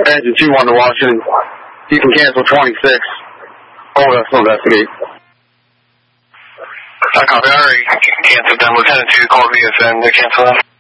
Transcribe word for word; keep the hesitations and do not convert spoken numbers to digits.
Engine two one to Washington. You can cancel twenty-six. Hold us to investigate. I copy. I already canceled them. Lieutenant two called me and said they're canceling.